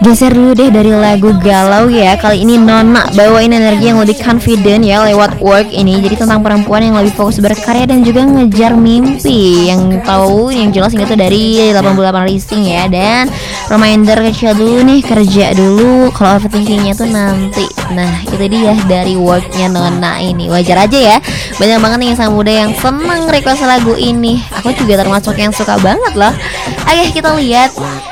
Geser dulu deh dari lagu galau ya. Kali ini Nona bawain energi yang lebih confident ya lewat Work ini. Jadi tentang perempuan yang lebih fokus berkarya dan juga ngejar mimpi. Yang tahu yang jelas ini tuh dari 88 Rising ya. Dan reminder kecil dulu nih, kerja dulu, kalau overthinkingnya tuh nanti. Nah itu dia dari Worknya Nona ini. Wajar aja ya, banyak banget nih insan muda yang seneng request lagu ini. Aku juga termasuk yang suka banget loh. Oke kita lihat